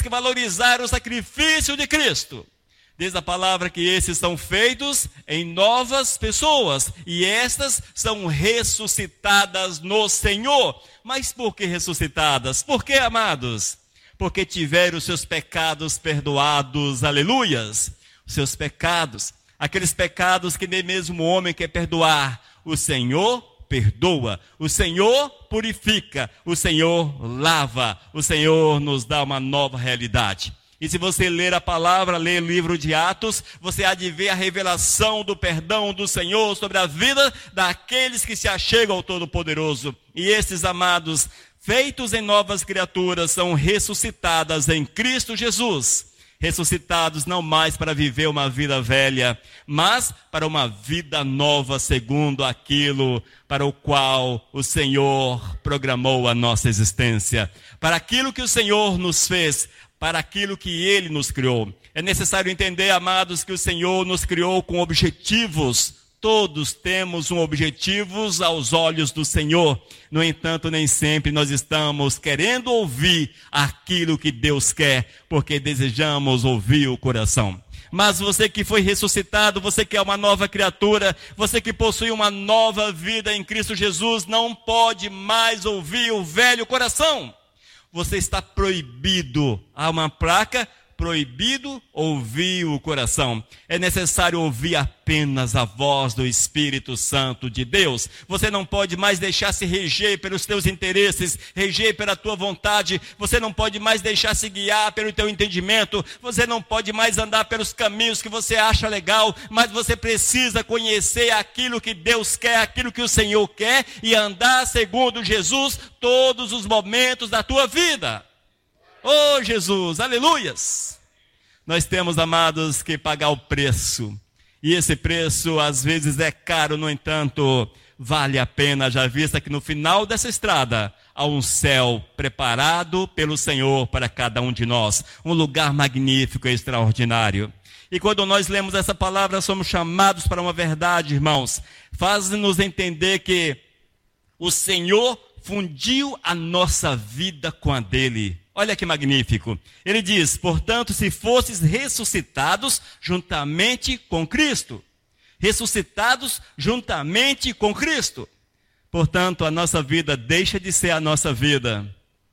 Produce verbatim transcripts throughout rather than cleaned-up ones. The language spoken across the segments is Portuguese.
que valorizar o sacrifício de Cristo. Diz a palavra que esses são feitos em novas pessoas, e estas são ressuscitadas no Senhor. Mas por que ressuscitadas? Por que, amados? Porque tiveram os seus pecados perdoados, aleluias. Os seus pecados, aqueles pecados que nem mesmo o homem quer perdoar, o Senhor perdoa, o Senhor purifica, o Senhor lava, o Senhor nos dá uma nova realidade. E se você ler a palavra, ler o livro de Atos, você há de ver a revelação do perdão do Senhor sobre a vida daqueles que se achegam ao Todo-Poderoso. E esses amados, feitos em novas criaturas, são ressuscitadas em Cristo Jesus. Ressuscitados não mais para viver uma vida velha, mas para uma vida nova, segundo aquilo para o qual o Senhor programou a nossa existência. Para aquilo que o Senhor nos fez, para aquilo que Ele nos criou. É necessário entender, amados, que o Senhor nos criou com objetivos. Todos temos um objetivo aos olhos do Senhor. No entanto, nem sempre nós estamos querendo ouvir aquilo que Deus quer, porque desejamos ouvir o coração. Mas você que foi ressuscitado, você que é uma nova criatura, você que possui uma nova vida em Cristo Jesus, não pode mais ouvir o velho coração. Você está proibido. Há uma placa, proibido ouvir o coração. É necessário ouvir apenas a voz do Espírito Santo de Deus. Você não pode mais deixar-se reger pelos teus interesses, reger pela tua vontade. Você não pode mais deixar-se guiar pelo teu entendimento. Você não pode mais andar pelos caminhos que você acha legal, mas você precisa conhecer aquilo que Deus quer, aquilo que o Senhor quer, e andar segundo Jesus todos os momentos da tua vida. Oh, Jesus, aleluias! Nós temos, amados, que pagar o preço. E esse preço, às vezes, é caro, no entanto, vale a pena, já vista que no final dessa estrada há um céu preparado pelo Senhor para cada um de nós. Um lugar magnífico e extraordinário. E quando nós lemos essa palavra, somos chamados para uma verdade, irmãos. Faz-nos entender que o Senhor fundiu a nossa vida com a dele. Olha que magnífico. Ele diz, portanto, se fosses ressuscitados juntamente com Cristo. Ressuscitados juntamente com Cristo. Portanto, a nossa vida deixa de ser a nossa vida.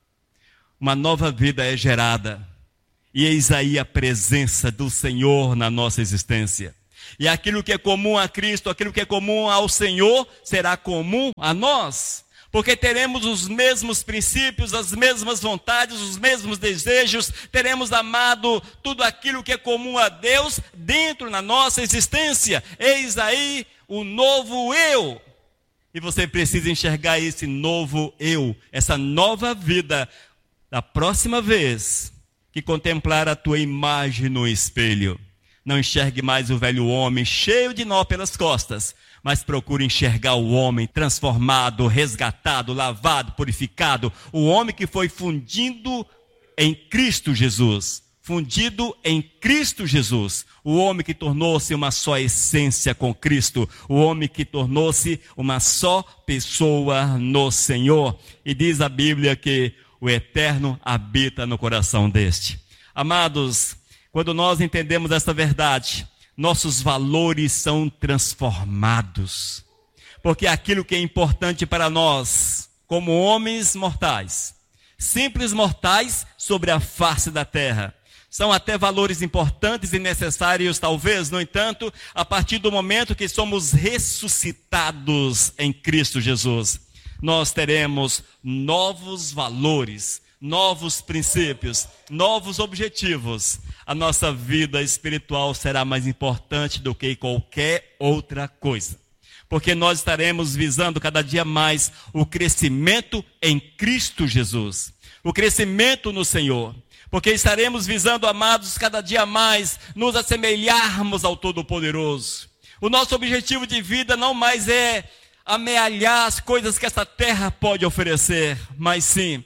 Uma nova vida é gerada. E eis aí a presença do Senhor na nossa existência. E aquilo que é comum a Cristo, aquilo que é comum ao Senhor, será comum a nós. Porque teremos os mesmos princípios, as mesmas vontades, os mesmos desejos, teremos amado tudo aquilo que é comum a Deus dentro da nossa existência. Eis aí o novo eu. E você precisa enxergar esse novo eu, essa nova vida, da próxima vez que contemplar a tua imagem no espelho. Não enxergue mais o velho homem cheio de nó pelas costas, mas procure enxergar o homem transformado, resgatado, lavado, purificado. O homem que foi fundido em Cristo Jesus. Fundido em Cristo Jesus. O homem que tornou-se uma só essência com Cristo. O homem que tornou-se uma só pessoa no Senhor. E diz a Bíblia que o Eterno habita no coração deste. Amados, quando nós entendemos essa verdade, nossos valores são transformados. Porque aquilo que é importante para nós, como homens mortais, simples mortais sobre a face da terra, são até valores importantes e necessários, talvez, no entanto, a partir do momento que somos ressuscitados em Cristo Jesus, nós teremos novos valores, novos princípios, novos objetivos. A nossa vida espiritual será mais importante do que qualquer outra coisa. Porque nós estaremos visando cada dia mais o crescimento em Cristo Jesus. O crescimento no Senhor. Porque estaremos visando, amados, cada dia mais nos assemelharmos ao Todo-Poderoso. O nosso objetivo de vida não mais é amealhar as coisas que essa terra pode oferecer, mas sim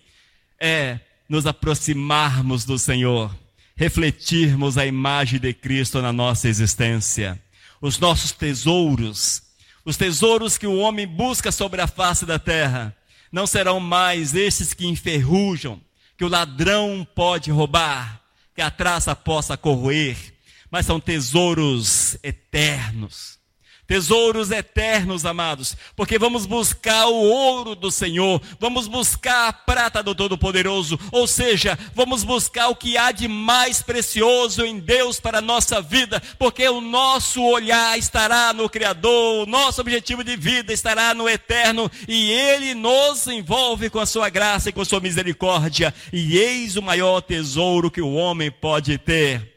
é nos aproximarmos do Senhor, refletirmos a imagem de Cristo na nossa existência. Os nossos tesouros, os tesouros que o homem busca sobre a face da terra, não serão mais estes que enferrujam, que que o ladrão pode roubar, que a traça possa corroer, mas são tesouros eternos. Tesouros eternos, amados, porque vamos buscar o ouro do Senhor, vamos buscar a prata do Todo-Poderoso, ou seja, vamos buscar o que há de mais precioso em Deus para a nossa vida, porque o nosso olhar estará no Criador, o nosso objetivo de vida estará no Eterno, e Ele nos envolve com a sua graça e com a sua misericórdia, e eis o maior tesouro que o homem pode ter,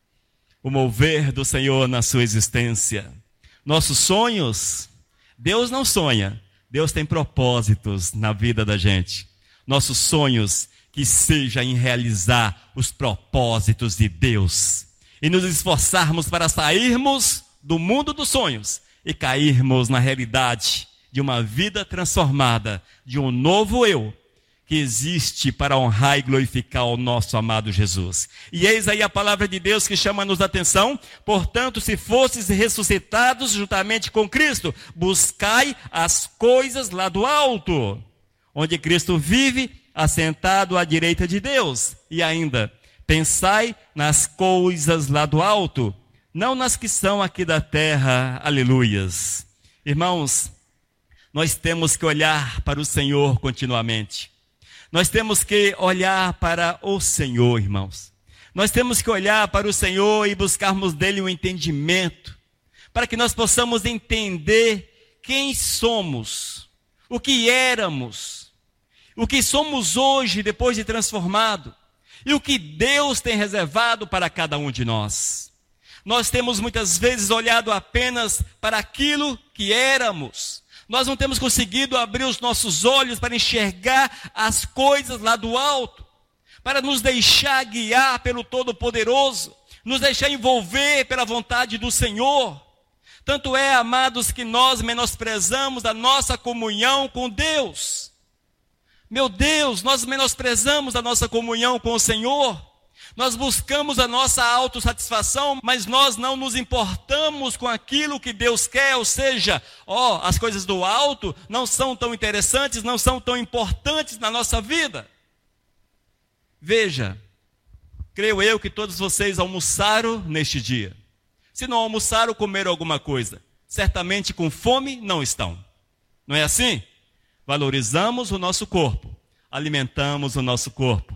o mover do Senhor na sua existência. Nossos sonhos, Deus não sonha, Deus tem propósitos na vida da gente. Nossos sonhos, que seja em realizar os propósitos de Deus. E nos esforçarmos para sairmos do mundo dos sonhos e cairmos na realidade de uma vida transformada, de um novo eu, que existe para honrar e glorificar o nosso amado Jesus. E eis aí a palavra de Deus que chama-nos a atenção. Portanto, se fostes ressuscitados juntamente com Cristo, buscai as coisas lá do alto, onde Cristo vive, assentado à direita de Deus. E ainda, pensai nas coisas lá do alto, não nas que são aqui da terra. Aleluias. Irmãos, nós temos que olhar para o Senhor continuamente. Nós temos que olhar para o Senhor, irmãos. Nós temos que olhar para o Senhor e buscarmos dele um entendimento, para que nós possamos entender quem somos, o que éramos, o que somos hoje depois de transformado, e o que Deus tem reservado para cada um de nós. Nós temos muitas vezes olhado apenas para aquilo que éramos. Nós não temos conseguido abrir os nossos olhos para enxergar as coisas lá do alto, para nos deixar guiar pelo Todo-Poderoso, nos deixar envolver pela vontade do Senhor. Tanto é, amados, que nós menosprezamos a nossa comunhão com Deus. Meu Deus, nós menosprezamos a nossa comunhão com o Senhor. Nós buscamos a nossa autossatisfação, mas nós não nos importamos com aquilo que Deus quer, ou seja, ó, as coisas do alto não são tão interessantes, não são tão importantes na nossa vida. Veja, creio eu que todos vocês almoçaram neste dia. Se não almoçaram, comeram alguma coisa. Certamente com fome não estão. Não é assim? Valorizamos o nosso corpo, alimentamos o nosso corpo.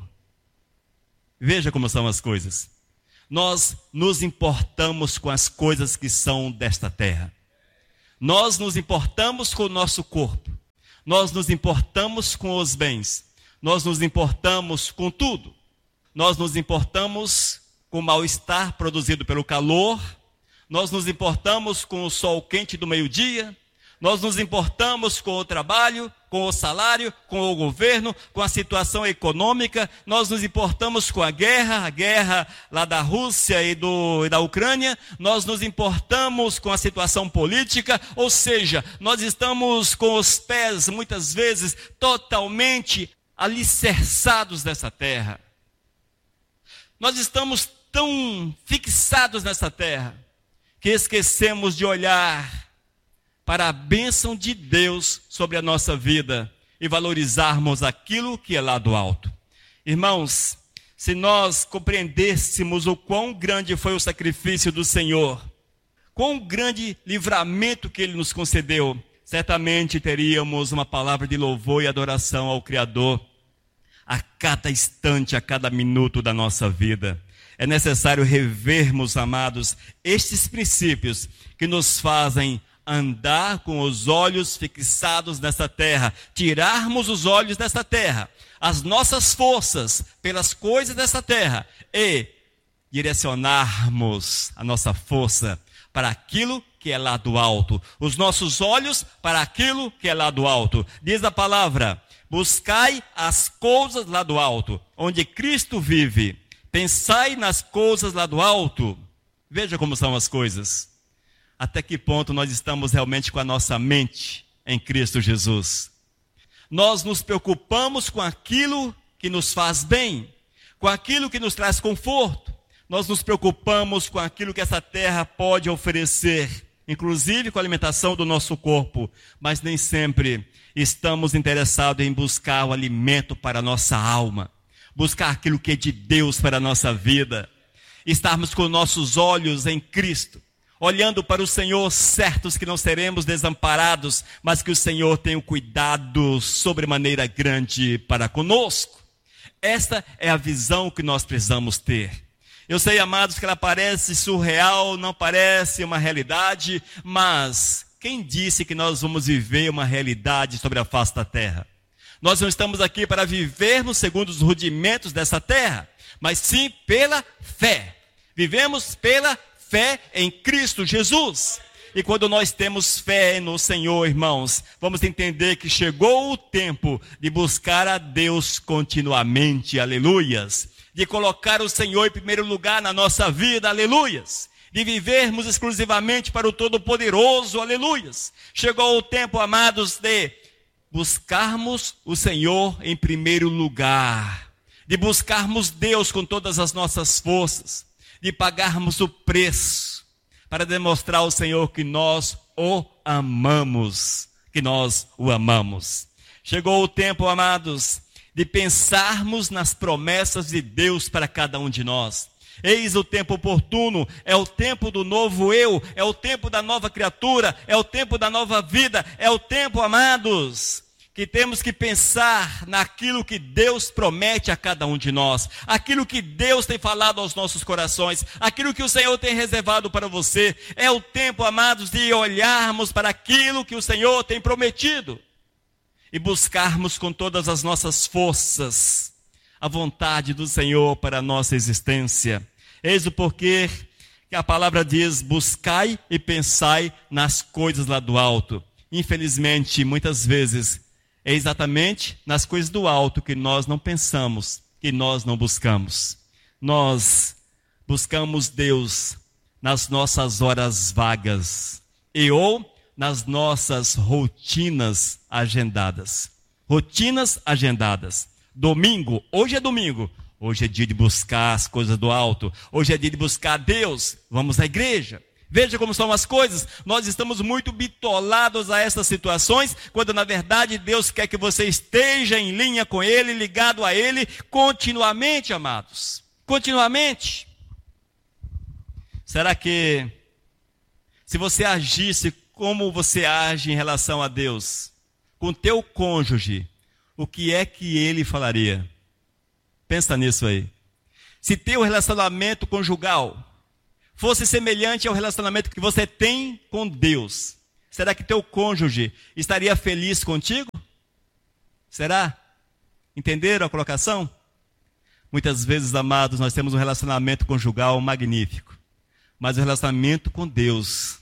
Veja como são as coisas. Nós nos importamos com as coisas que são desta terra. Nós nos importamos com o nosso corpo. Nós nos importamos com os bens. Nós nos importamos com tudo. Nós nos importamos com o mal-estar produzido pelo calor. Nós nos importamos com o sol quente do meio-dia. Nós nos importamos com o trabalho, com o salário, com o governo, com a situação econômica. Nós nos importamos com a guerra, a guerra lá da Rússia e, do, e da Ucrânia. Nós nos importamos com a situação política, ou seja, nós estamos com os pés, muitas vezes, totalmente alicerçados nessa terra. Nós estamos tão fixados nessa terra, que esquecemos de olhar para a bênção de Deus sobre a nossa vida e valorizarmos aquilo que é lá do alto. Irmãos, se nós compreendêssemos o quão grande foi o sacrifício do Senhor, quão grande livramento que Ele nos concedeu, certamente teríamos uma palavra de louvor e adoração ao Criador a cada instante, a cada minuto da nossa vida. É necessário revermos, amados, estes princípios que nos fazem andar com os olhos fixados nessa terra, tirarmos os olhos dessa terra, as nossas forças pelas coisas dessa terra e direcionarmos a nossa força para aquilo que é lá do alto, os nossos olhos para aquilo que é lá do alto. Diz a palavra: buscai as coisas lá do alto, onde Cristo vive. Pensai nas coisas lá do alto. Veja como são as coisas. Até que ponto nós estamos realmente com a nossa mente em Cristo Jesus. Nós nos preocupamos com aquilo que nos faz bem, com aquilo que nos traz conforto. Nós nos preocupamos com aquilo que essa terra pode oferecer, inclusive com a alimentação do nosso corpo, mas nem sempre estamos interessados em buscar o alimento para a nossa alma. buscar aquilo que é de Deus para a nossa vida, estarmos com nossos olhos em Cristo, olhando para o Senhor, certos que não seremos desamparados, mas que o Senhor tem um cuidado sobremaneira grande para conosco. Esta é a visão que nós precisamos ter. Eu sei, amados, que ela parece surreal, não parece uma realidade, mas quem disse que nós vamos viver uma realidade sobre a face da terra? Nós não estamos aqui para vivermos segundo os rudimentos dessa terra, mas sim pela fé. Vivemos pela fé em Cristo Jesus. E quando nós temos fé no Senhor, irmãos, vamos entender que chegou o tempo de buscar a Deus continuamente, aleluias. De colocar o Senhor em primeiro lugar na nossa vida, aleluias. De vivermos exclusivamente para o Todo-Poderoso, aleluias. Chegou o tempo, amados, de buscarmos o Senhor em primeiro lugar. De buscarmos Deus com todas as nossas forças. De pagarmos o preço para demonstrar ao Senhor que nós o amamos. Que nós o amamos. Chegou o tempo, amados, de pensarmos nas promessas de Deus para cada um de nós. Eis o tempo oportuno, é o tempo do novo eu, é o tempo da nova criatura, é o tempo da nova vida, é o tempo, amados, que temos que pensar naquilo que Deus promete a cada um de nós, aquilo que Deus tem falado aos nossos corações, aquilo que o Senhor tem reservado para você. É o tempo, amados, de olharmos para aquilo que o Senhor tem prometido. E buscarmos com todas as nossas forças a vontade do Senhor para a nossa existência. Eis o porquê que a palavra diz: buscai e pensai nas coisas lá do alto. Infelizmente, muitas vezes, é exatamente nas coisas do alto que nós não pensamos, que nós não buscamos. Nós buscamos Deus nas nossas horas vagas e ou nas nossas rotinas agendadas. Rotinas agendadas. Domingo, hoje é domingo. Hoje é dia de buscar as coisas do alto. Hoje é dia de buscar Deus. Vamos à igreja. Veja como são as coisas. Nós estamos muito bitolados a essas situações, quando na verdade Deus quer que você esteja em linha com Ele, ligado a Ele, continuamente, amados. Continuamente. Será que, se você agisse como você age em relação a Deus, com teu cônjuge, o que é que ele falaria? Pensa nisso aí. Se teu relacionamento conjugal fosse semelhante ao relacionamento que você tem com Deus, será que teu cônjuge estaria feliz contigo? Será? Entenderam a colocação? Muitas vezes, amados, nós temos um relacionamento conjugal magnífico, mas o relacionamento com Deus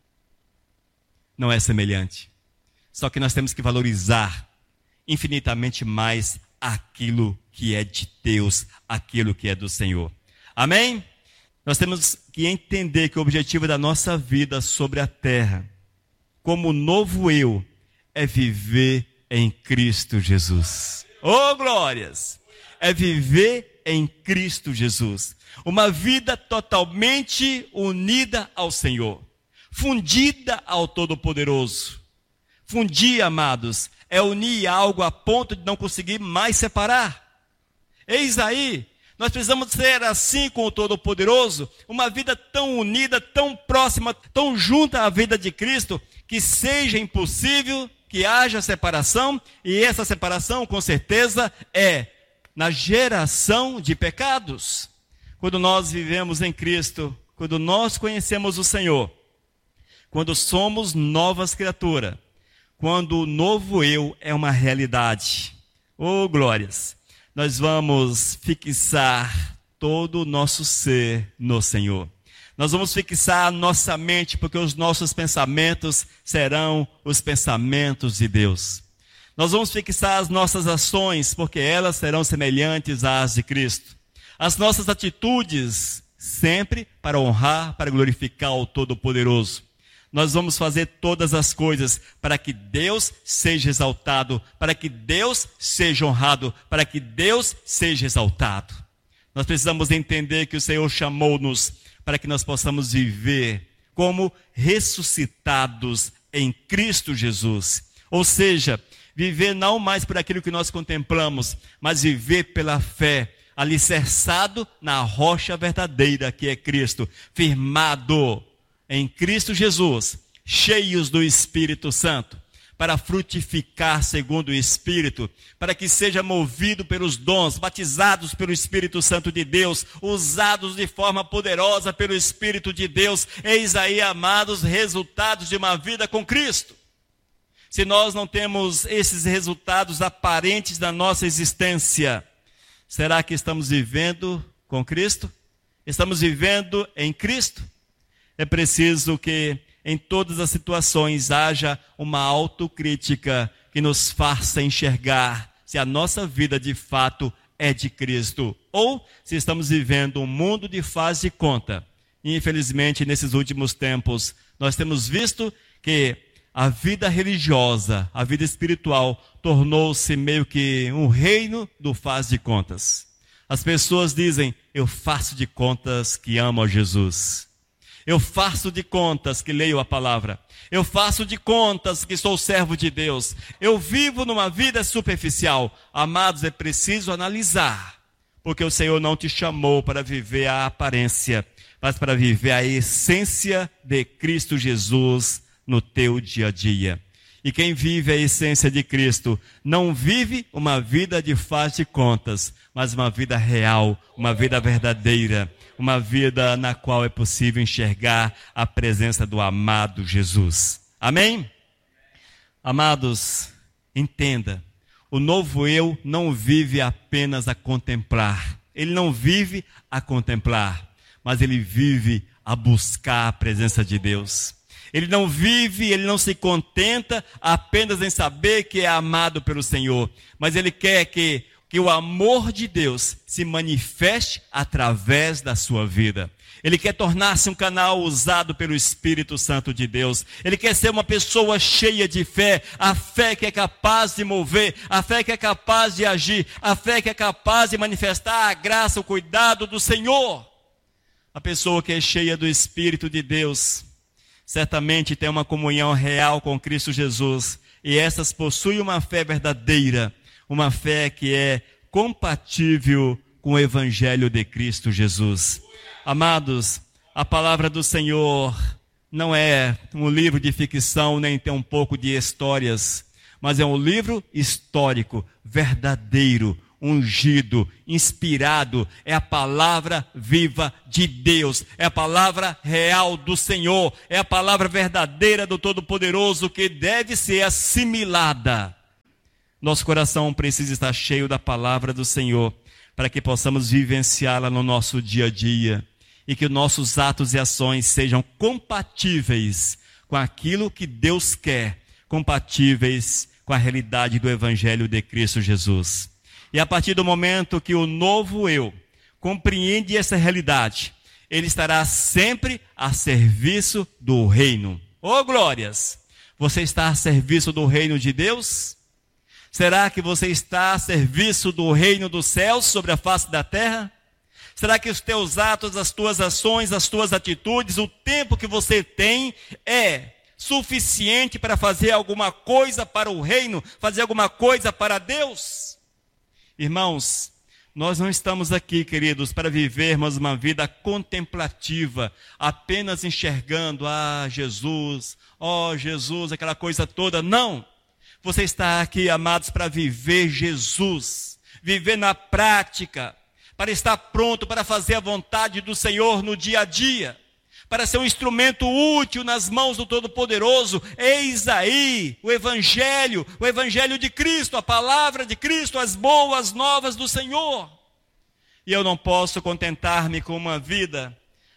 não é semelhante. Só que nós temos que valorizar infinitamente mais aquilo que é de Deus, aquilo que é do Senhor. Amém? Nós temos que entender que o objetivo da nossa vida sobre a terra, como novo eu, é viver em Cristo Jesus. Oh, glórias! É viver em Cristo Jesus. Uma vida totalmente unida ao Senhor. Fundida ao Todo-Poderoso. Fundir, amados, é unir algo a ponto de não conseguir mais separar. Eis aí, nós precisamos ser assim com o Todo-Poderoso, uma vida tão unida, tão próxima, tão junta à vida de Cristo, que seja impossível que haja separação, e essa separação, com certeza, é na geração de pecados. Quando nós vivemos em Cristo, quando nós conhecemos o Senhor, quando somos novas criaturas, quando o novo eu é uma realidade. Oh, glórias! Nós vamos fixar todo o nosso ser no Senhor. Nós vamos fixar a nossa mente, porque os nossos pensamentos serão os pensamentos de Deus. Nós vamos fixar as nossas ações, porque elas serão semelhantes às de Cristo. As nossas atitudes, sempre para honrar, para glorificar o Todo-Poderoso. Nós vamos fazer todas as coisas para que Deus seja exaltado, para que Deus seja honrado, para que Deus seja exaltado. Nós precisamos entender que o Senhor chamou-nos para que nós possamos viver como ressuscitados em Cristo Jesus. Ou seja, Viver não mais por aquilo que nós contemplamos, mas viver pela fé, alicerçado na rocha verdadeira que é Cristo, firmado em Cristo Jesus, cheios do Espírito Santo, para frutificar segundo o Espírito, para que seja movido pelos dons, batizados pelo Espírito Santo de Deus, usados de forma poderosa pelo Espírito de Deus. Eis aí, amados, resultados de uma vida com Cristo. Se nós não temos esses resultados aparentes da nossa existência, será que estamos vivendo com Cristo? Estamos vivendo em Cristo? É preciso que em todas as situações haja uma autocrítica que nos faça enxergar se a nossa vida de fato é de Cristo ou se estamos vivendo um mundo de faz de conta. E, infelizmente, nesses últimos tempos, nós temos visto que a vida religiosa, a vida espiritual, tornou-se meio que um reino do faz de contas. As pessoas dizem, eu faço de contas que amo a Jesus. Eu faço de contas que leio a palavra. Eu faço de contas que sou servo de Deus. Eu vivo numa vida superficial. Amados, é preciso analisar. Porque o Senhor não te chamou para viver a aparência, mas para viver a essência de Cristo Jesus no teu dia a dia. E quem vive a essência de Cristo não vive uma vida de faz de contas, mas uma vida real, uma vida verdadeira, uma vida na qual é possível enxergar a presença do amado Jesus. Amém? Amados, entenda, o novo eu não vive apenas a contemplar. Ele não vive a contemplar, mas ele vive a buscar a presença de Deus. Ele não vive, ele não se contenta apenas em saber que é amado pelo Senhor, mas ele quer que, que o amor de Deus se manifeste através da sua vida. Ele quer tornar-se um canal usado pelo Espírito Santo de Deus. Ele quer ser uma pessoa cheia de fé, a fé que é capaz de mover, a fé que é capaz de agir, a fé que é capaz de manifestar a graça, o cuidado do Senhor. A pessoa que é cheia do Espírito de Deus certamente tem uma comunhão real com Cristo Jesus, e essas possuem uma fé verdadeira, uma fé que é compatível com o Evangelho de Cristo Jesus. Amados, a palavra do Senhor não é um livro de ficção, nem tem um pouco de histórias, mas é um livro histórico, verdadeiro, ungido, inspirado, é a palavra viva de Deus, é a palavra real do Senhor, é a palavra verdadeira do Todo-Poderoso que deve ser assimilada. Nosso coração precisa estar cheio da palavra do Senhor, para que possamos vivenciá-la no nosso dia a dia, e que nossos atos e ações sejam compatíveis com aquilo que Deus quer, compatíveis com a realidade do Evangelho de Cristo Jesus. E a partir do momento que o novo eu compreende essa realidade, ele estará sempre a serviço do reino. Ô glórias! Você está a serviço do reino de Deus? Será que você está a serviço do reino dos céus sobre a face da terra? Será que os teus atos, as tuas ações, as tuas atitudes, o tempo que você tem é suficiente para fazer alguma coisa para o reino, fazer alguma coisa para Deus? Irmãos, nós não estamos aqui, queridos, para vivermos uma vida contemplativa, apenas enxergando, ah, Jesus, ó, oh, Jesus, aquela coisa toda. Não! Você está aqui, amados, para viver Jesus, viver na prática, para estar pronto para fazer a vontade do Senhor no dia a dia, para ser um instrumento útil nas mãos do Todo-Poderoso. Eis aí o Evangelho, o Evangelho de Cristo, a palavra de Cristo, as boas novas do Senhor. E eu não posso contentar-me com uma vida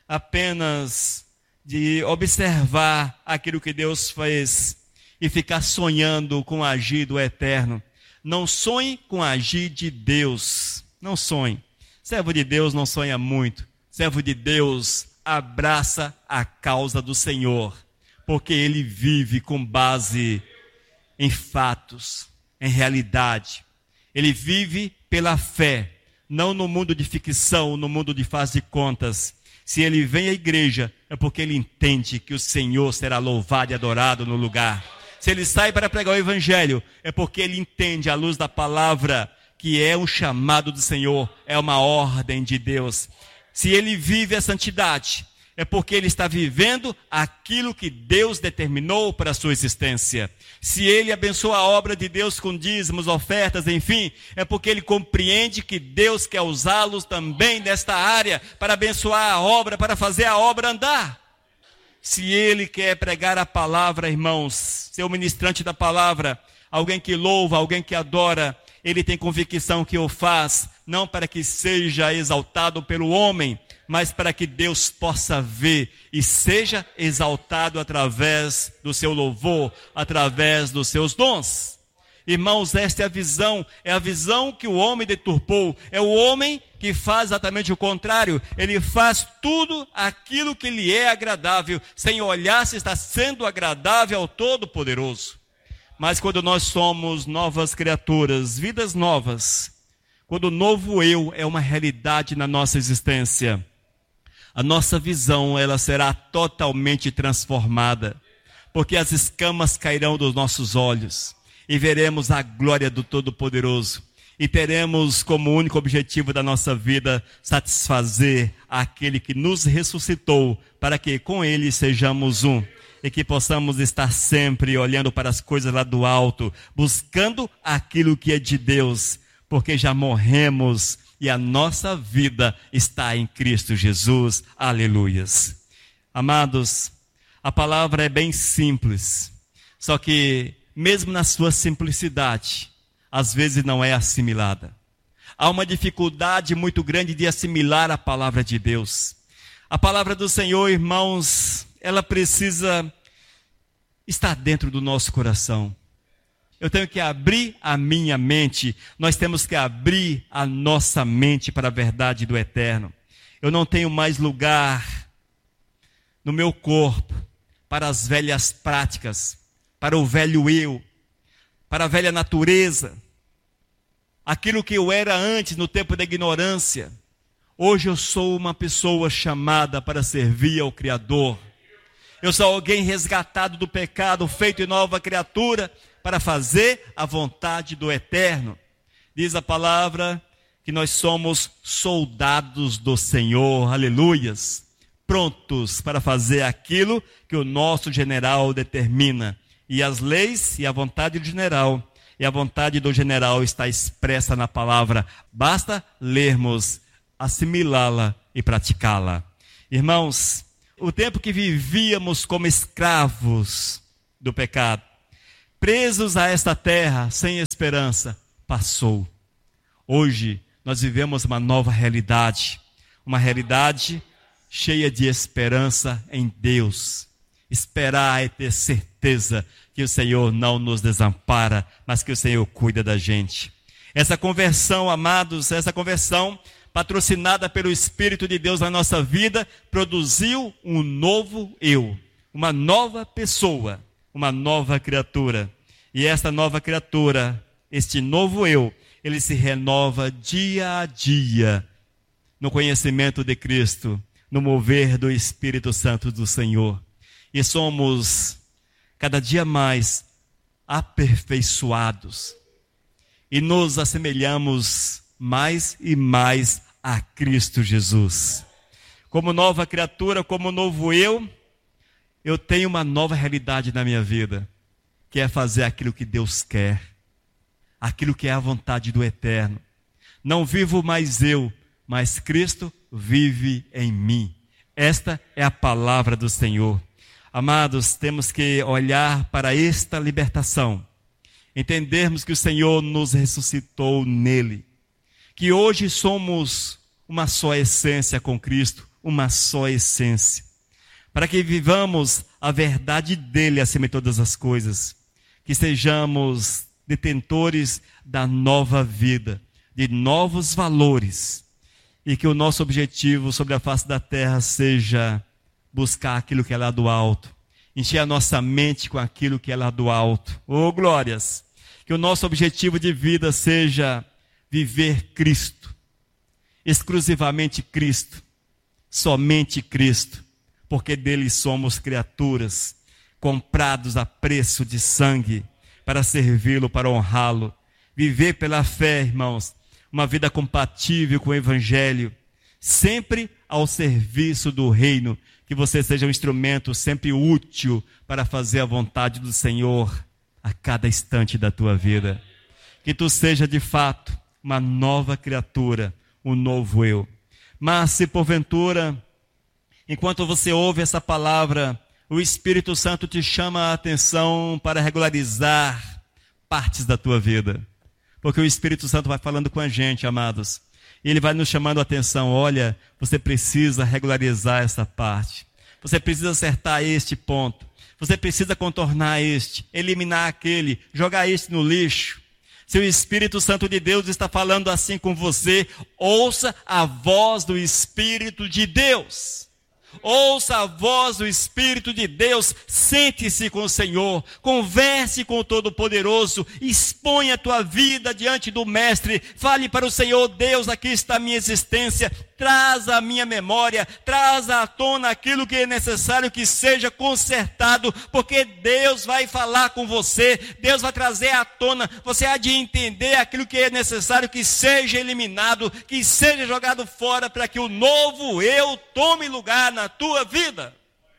apenas de observar aquilo que Deus fez e ficar sonhando com o agir do eterno. Não sonhe com o agir de Deus, não sonhe. Servo de Deus não sonha muito, servo de Deus abraça a causa do Senhor, porque ele vive com base em fatos, em realidade. Ele vive pela fé, não no mundo de ficção, no mundo de faz de contas. Se ele vem à igreja, é porque ele entende que o Senhor será louvado e adorado no lugar. Se ele sai para pregar o evangelho, é porque ele entende à luz da palavra que é um chamado do Senhor, é uma ordem de Deus. Se ele vive a santidade, é porque ele está vivendo aquilo que Deus determinou para a sua existência. Se ele abençoa a obra de Deus com dízimos, ofertas, enfim, é porque ele compreende que Deus quer usá-los também nesta área para abençoar a obra, para fazer a obra andar. Se ele quer pregar a palavra, irmãos, ser o ministrante da palavra, alguém que louva, alguém que adora, ele tem convicção que o faz, não para que seja exaltado pelo homem, mas para que Deus possa ver e seja exaltado através do seu louvor, através dos seus dons. Irmãos, esta é a visão, é a visão que o homem deturpou, é o homem que faz exatamente o contrário, ele faz tudo aquilo que lhe é agradável, sem olhar se está sendo agradável ao Todo-Poderoso. Mas quando nós somos novas criaturas, vidas novas, quando o novo eu é uma realidade na nossa existência, a nossa visão ela será totalmente transformada, porque as escamas cairão dos nossos olhos e veremos a glória do Todo-Poderoso e teremos como único objetivo da nossa vida satisfazer aquele que nos ressuscitou para que com ele sejamos um e que possamos estar sempre olhando para as coisas lá do alto, buscando aquilo que é de Deus, porque já morremos e a nossa vida está em Cristo Jesus. Aleluias. Amados, a palavra é bem simples, só que mesmo na sua simplicidade, às vezes não é assimilada. Há uma dificuldade muito grande de assimilar a palavra de Deus. A palavra do Senhor, irmãos, ela precisa estar dentro do nosso coração. Eu tenho que abrir a minha mente, nós temos que abrir a nossa mente para a verdade do eterno. Eu não tenho mais lugar no meu corpo para as velhas práticas, para o velho eu, para a velha natureza, aquilo que eu era antes no tempo da ignorância. Hoje eu sou uma pessoa chamada para servir ao Criador. Eu sou alguém resgatado do pecado, feito em nova criatura, para fazer a vontade do Eterno. Diz a palavra que nós somos soldados do Senhor, aleluias, prontos para fazer aquilo que o nosso general determina. E as leis e a vontade do general, e a vontade do general está expressa na palavra. Basta lermos, assimilá-la e praticá-la. Irmãos, o tempo que vivíamos como escravos do pecado, presos a esta terra sem esperança, passou. Hoje nós vivemos uma nova realidade, uma realidade cheia de esperança em Deus. Esperar é ter certeza que o Senhor não nos desampara, mas que o Senhor cuida da gente. Essa conversão, amados, essa conversão patrocinada pelo Espírito de Deus na nossa vida, produziu um novo eu, uma nova pessoa, uma nova criatura. E esta nova criatura, este novo eu, ele se renova dia a dia no conhecimento de Cristo, no mover do Espírito Santo do Senhor. E somos cada dia mais aperfeiçoados e nos assemelhamos mais e mais a Cristo Jesus. Como nova criatura, como novo eu, eu tenho uma nova realidade na minha vida, que é fazer aquilo que Deus quer, aquilo que é a vontade do Eterno. Não vivo mais eu, mas Cristo vive em mim. Esta é a palavra do Senhor. Amados, temos que olhar para esta libertação, entendermos que o Senhor nos ressuscitou nele, que hoje somos uma só essência com Cristo, uma só essência, para que vivamos a verdade dele acima de todas as coisas, que sejamos detentores da nova vida, de novos valores, e que o nosso objetivo sobre a face da terra seja buscar aquilo que é lá do alto, encher a nossa mente com aquilo que é lá do alto. Oh, glórias! Que o nosso objetivo de vida seja viver Cristo, exclusivamente Cristo, somente Cristo, porque dele somos criaturas, comprados a preço de sangue, para servi-lo, para honrá-lo. Viver pela fé, irmãos, uma vida compatível com o Evangelho, sempre ao serviço do reino, que você seja um instrumento sempre útil para fazer a vontade do Senhor a cada instante da tua vida. Que tu seja de fato uma nova criatura, um novo eu. Mas se porventura, enquanto você ouve essa palavra, o Espírito Santo te chama a atenção para regularizar partes da tua vida. Porque o Espírito Santo vai falando com a gente, amados. E ele vai nos chamando a atenção. Olha, você precisa regularizar essa parte. Você precisa acertar este ponto. Você precisa contornar este, eliminar aquele, jogar este no lixo. Se o Espírito Santo de Deus está falando assim com você, ouça a voz do Espírito de Deus. Ouça a voz do Espírito de Deus, sente-se com o Senhor, converse com o Todo-Poderoso, exponha a tua vida diante do Mestre, fale para o Senhor: Deus, aqui está a minha existência, traz à minha memória, traz à tona aquilo que é necessário que seja consertado, porque Deus vai falar com você, Deus vai trazer à tona, você há de entender aquilo que é necessário que seja eliminado, que seja jogado fora, para que o novo eu tome lugar na tua vida.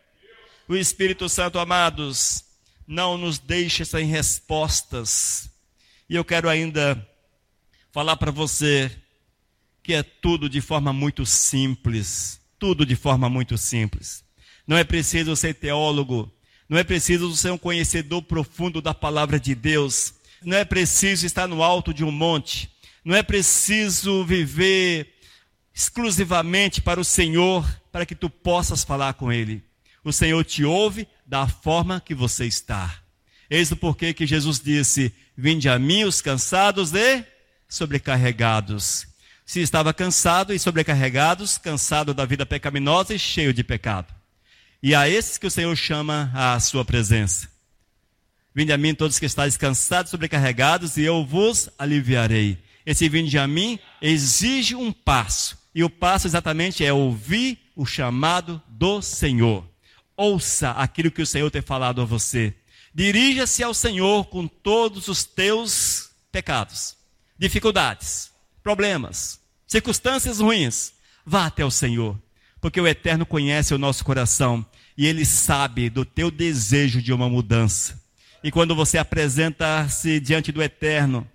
O Espírito Santo, amados, não nos deixa sem respostas. E eu quero ainda falar para você que é tudo de forma muito simples, tudo de forma muito simples. Não é preciso ser teólogo, não é preciso ser um conhecedor profundo da palavra de Deus, não é preciso estar no alto de um monte, não é preciso viver exclusivamente para o Senhor, para que tu possas falar com Ele. O Senhor te ouve da forma que você está. Eis o porquê que Jesus disse: vinde a mim os cansados e sobrecarregados. Se estava cansado e sobrecarregados, cansado da vida pecaminosa e cheio de pecado. E a esses que o Senhor chama à sua presença. Vinde a mim todos que estáis cansados e sobrecarregados, e eu vos aliviarei. Esse vinde a mim exige um passo. E o passo exatamente é ouvir o chamado do Senhor. Ouça aquilo que o Senhor tem falado a você. Dirija-se ao Senhor com todos os teus pecados, dificuldades, problemas, circunstâncias ruins. Vá até o Senhor, porque o Eterno conhece o nosso coração e Ele sabe do teu desejo de uma mudança. E quando você apresenta-se diante do Eterno,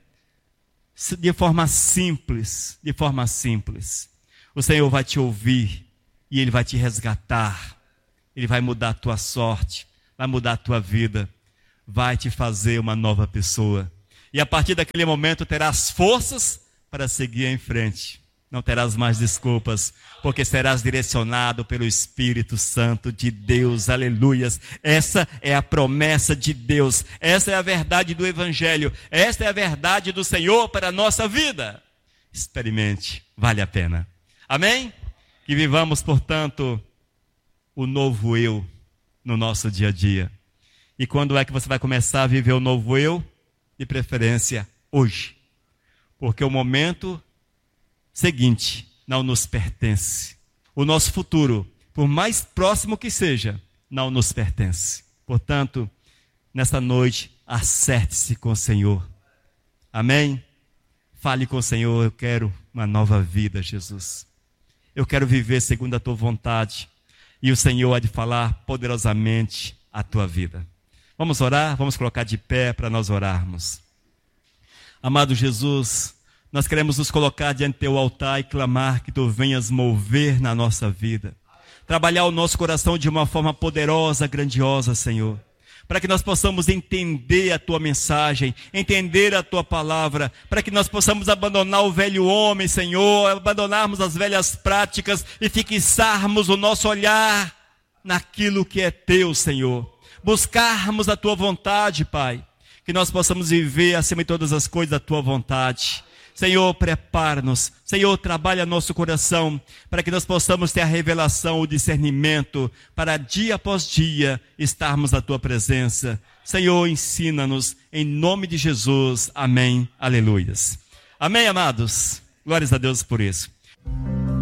de forma simples, de forma simples, o Senhor vai te ouvir e Ele vai te resgatar. Ele vai mudar a tua sorte, vai mudar a tua vida, vai te fazer uma nova pessoa. E a partir daquele momento terás forças para seguir em frente. Não terás mais desculpas, porque serás direcionado pelo Espírito Santo de Deus. Aleluias. Essa é a promessa de Deus. Essa é a verdade do Evangelho. Esta é a verdade do Senhor para a nossa vida. Experimente, vale a pena. Amém? Que vivamos, portanto, o novo eu no nosso dia a dia. E quando é que você vai começar a viver o novo eu? De preferência, hoje. Porque o momento seguinte não nos pertence. O nosso futuro, por mais próximo que seja, não nos pertence. Portanto, nesta noite, acerte-se com o Senhor. Amém? Fale com o Senhor: eu quero uma nova vida, Jesus. Eu quero viver segundo a tua vontade. E o Senhor há de falar poderosamente a tua vida. Vamos orar? Vamos colocar de pé para nós orarmos. Amado Jesus, nós queremos nos colocar diante do teu altar e clamar que tu venhas mover na nossa vida. Trabalhar o nosso coração de uma forma poderosa, grandiosa, Senhor. Para que nós possamos entender a tua mensagem, entender a tua palavra, para que nós possamos abandonar o velho homem, Senhor, abandonarmos as velhas práticas e fixarmos o nosso olhar naquilo que é teu, Senhor. Buscarmos a tua vontade, Pai. Que nós possamos viver acima de todas as coisas a tua vontade. Senhor, prepara-nos. Senhor, trabalha nosso coração para que nós possamos ter a revelação, o discernimento, para dia após dia estarmos na tua presença. Senhor, ensina-nos em nome de Jesus. Amém. Aleluias. Amém, amados. Glórias a Deus por isso.